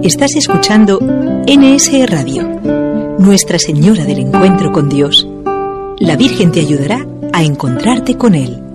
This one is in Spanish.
Estás escuchando NSE Radio, Nuestra Señora del Encuentro con Dios. La Virgen te ayudará a encontrarte con Él.